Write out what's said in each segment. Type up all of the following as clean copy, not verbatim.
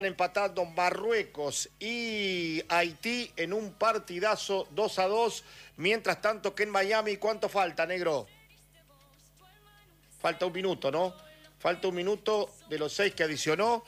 Empatando Marruecos y Haití en un partidazo 2-2. Mientras tanto que en Miami, ¿cuánto falta, negro? Falta un minuto, ¿no? Falta un minuto de los 6 que adicionó.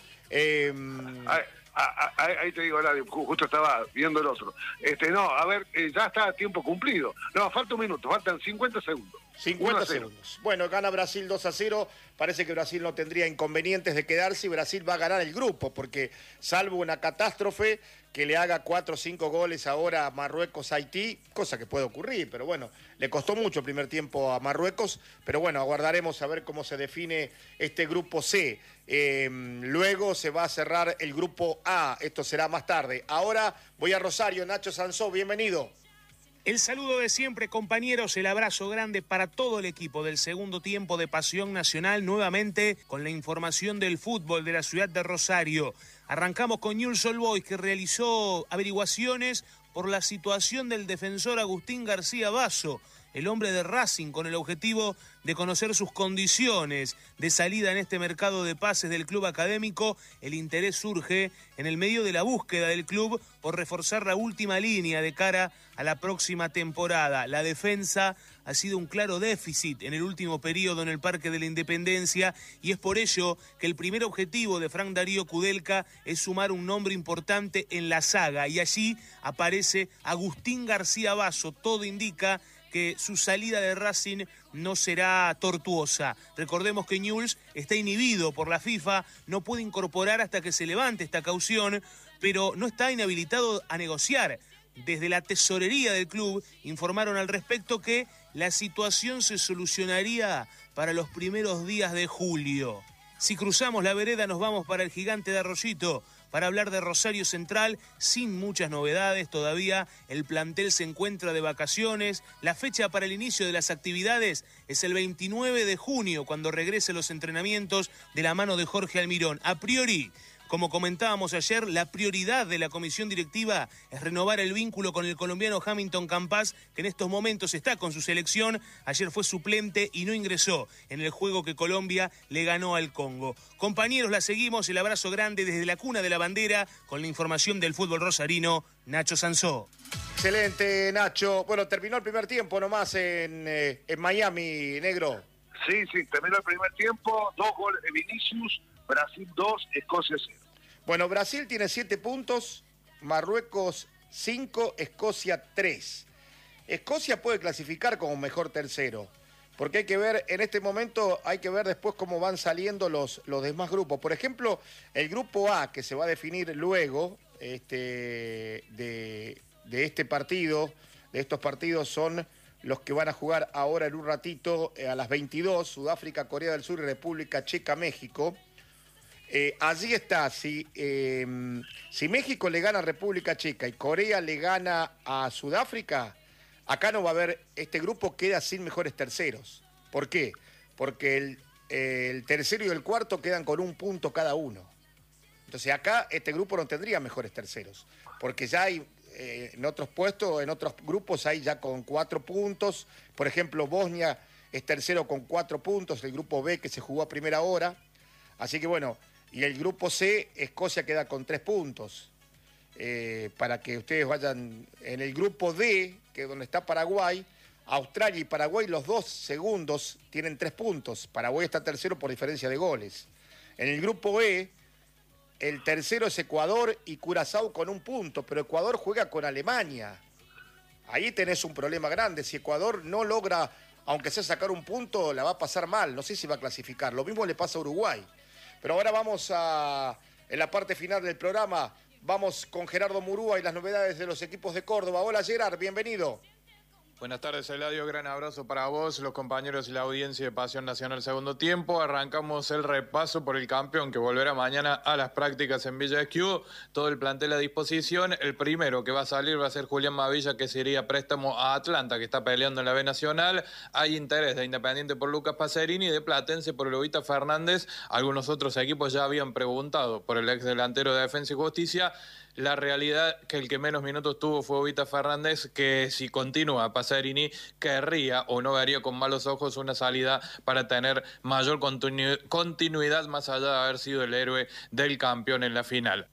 Ahí te digo, Eladio, justo estaba viendo el otro. No, a ver, ya está a tiempo cumplido. No, falta un minuto, faltan 50 segundos. 50 segundos. Bueno, gana Brasil 2-0. Parece que Brasil no tendría inconvenientes de quedarse y Brasil va a ganar el grupo, porque salvo una catástrofe que le haga 4 o 5 goles ahora a Marruecos-Haití, cosa que puede ocurrir, pero bueno, le costó mucho el primer tiempo a Marruecos, pero bueno, aguardaremos a ver cómo se define este grupo C. Luego se va a cerrar el grupo A, esto será más tarde. Ahora voy a Rosario, Nacho Sansó, bienvenido. El saludo de siempre, compañeros, el abrazo grande para todo el equipo del segundo tiempo de Pasión Nacional, nuevamente con la información del fútbol de la ciudad de Rosario. Arrancamos con Newell's Old Boys, que realizó averiguaciones por la situación del defensor Agustín García Basso, el hombre de Racing, con el objetivo de conocer sus condiciones de salida en este mercado de pases del club académico. El interés surge en el medio de la búsqueda del club por reforzar la última línea de cara a la próxima temporada. La defensa ha sido un claro déficit en el último periodo en el Parque de la Independencia y es por ello que el primer objetivo de Frank Darío Kudelka es sumar un nombre importante en la saga, y allí aparece Agustín García Basso. Todo indica que su salida de Racing no será tortuosa. Recordemos que Newell's está inhibido por la FIFA, no puede incorporar hasta que se levante esta caución, pero no está inhabilitado a negociar. Desde la tesorería del club informaron al respecto que la situación se solucionaría para los primeros días de julio. Si cruzamos la vereda nos vamos para el Gigante de Arroyito para hablar de Rosario Central, sin muchas novedades todavía. El plantel se encuentra de vacaciones. La fecha para el inicio de las actividades es el 29 de junio, cuando regresen los entrenamientos de la mano de Jorge Almirón. A priori, como comentábamos ayer, la prioridad de la comisión directiva es renovar el vínculo con el colombiano Hamilton Campas, que en estos momentos está con su selección. Ayer fue suplente y no ingresó en el juego que Colombia le ganó al Congo. Compañeros, la seguimos. El abrazo grande desde la cuna de la bandera con la información del fútbol rosarino, Nacho Sansó. Excelente, Nacho. Bueno, terminó el primer tiempo nomás en Miami, negro. Sí, terminó el primer tiempo. 2 goles de Vinicius, Brasil 2, Escocia 0. Bueno, Brasil tiene 7 puntos, Marruecos 5, Escocia 3. Escocia puede clasificar como mejor tercero, porque hay que ver, en este momento, hay que ver después cómo van saliendo los demás grupos. Por ejemplo, el grupo A, que se va a definir luego de este partido, de estos partidos son los que van a jugar ahora en un ratito a las 22, Sudáfrica, Corea del Sur y República Checa, México. Allí está, si México le gana a República Checa y Corea le gana a Sudáfrica, acá no va a haber, este grupo queda sin mejores terceros. ¿Por qué? Porque el tercero y el cuarto quedan con 1 punto cada uno. Entonces acá este grupo no tendría mejores terceros, porque ya hay en otros puestos, en otros grupos hay ya con 4 puntos. Por ejemplo, Bosnia es tercero con 4 puntos, el grupo B que se jugó a primera hora. Así que bueno, y el grupo C, Escocia queda con 3 puntos. Para que ustedes vayan en el grupo D, que es donde está Paraguay, Australia y Paraguay, los 2 segundos tienen 3 puntos. Paraguay está tercero por diferencia de goles. En el grupo E, el tercero es Ecuador y Curazao con 1 punto, pero Ecuador juega con Alemania. Ahí tenés un problema grande. Si Ecuador no logra, aunque sea sacar 1 punto, la va a pasar mal. No sé si va a clasificar. Lo mismo le pasa a Uruguay. Pero ahora vamos en la parte final del programa, vamos con Gerardo Murúa y las novedades de los equipos de Córdoba. Hola Gerard, bienvenido. Buenas tardes, Eladio, gran abrazo para vos, los compañeros y la audiencia de Pasión Nacional segundo tiempo. Arrancamos el repaso por el campeón que volverá mañana a las prácticas en Villa Esquiú. Todo el plantel a disposición. El primero que va a salir va a ser Julián Mavilla, que sería préstamo a Atlanta, que está peleando en la B Nacional. Hay interés de Independiente por Lucas Pacerini y de Platense por Lobita Fernández. Algunos otros equipos ya habían preguntado por el ex delantero de Defensa y Justicia. La realidad que el que menos minutos tuvo fue Lobita Fernández, que si continúa Pacerini Cerini querría o no vería con malos ojos una salida para tener mayor continuidad más allá de haber sido el héroe del campeón en la final.